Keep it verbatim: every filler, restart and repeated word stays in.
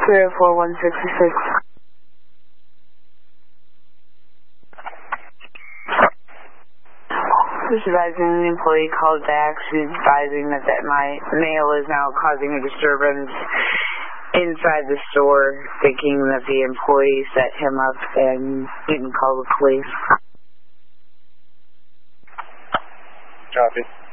three oh four, one sixty-six. Just advising the employee called back. She's advising that, that my mail is now causing a disturbance inside the store, thinking that the employee set him up and didn't call the police. Copy.